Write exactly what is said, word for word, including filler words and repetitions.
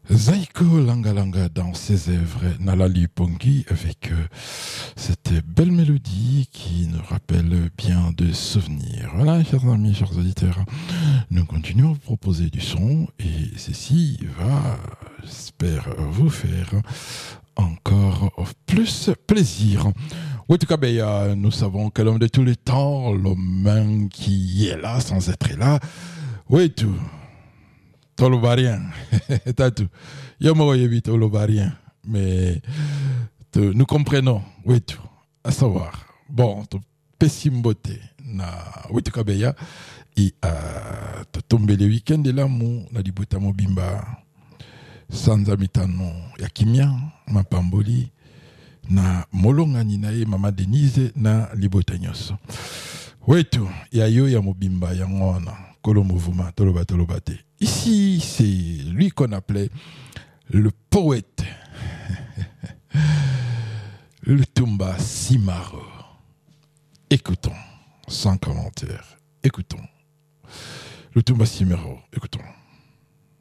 Zaiko Langa Langa dans ses œuvres Nalali Pongi avec euh, cette belle mélodie qui nous rappelle bien de souvenirs. Voilà, chers amis, chers auditeurs, nous continuons à proposer du son et ceci va, j'espère, vous faire encore plus plaisir. Oui, en tout cas, ben, euh, nous savons que l'homme de tous les temps, l'homme qui est là sans être là, oui, tout. Tolobarien, t'as tout. Yo mo yebi tolobarien, mais te, nous comprenons, oui tout. À savoir, bon, to pessime beauté na oui tout kabeya et euh, to tomber le week-end de l'amour na libuta mobimba sans amitano ya kimia mapamboli na molongani na ye mama Denise na libuta nyoso. Oui tout, ya yo ya mobimba ya ngona kolo mouvement toloba tolobate. Ici, c'est lui qu'on appelait le poète, le Tumba Simaro. Écoutons, sans commentaire, écoutons. Le Tumba Simaro, écoutons.